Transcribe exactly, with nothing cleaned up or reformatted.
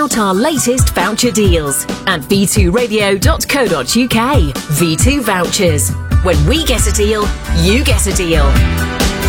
out our latest voucher deals at v two radio dot co dot uk. V two Vouchers. When we get a deal, you get a deal.